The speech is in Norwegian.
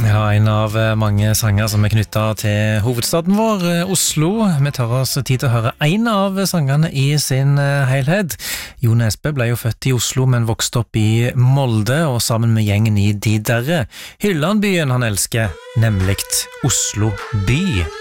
Ja, en av mange sanger som knyttet til hovedstaden vår, Oslo. Vi tar oss tid til å høre en av sangene i sin helhet. Jon Espe ble jo født i Oslo, men vokste opp i Molde, og sammen med gjengen i De Derre hyller han byen han elsker, nemlig Oslo by.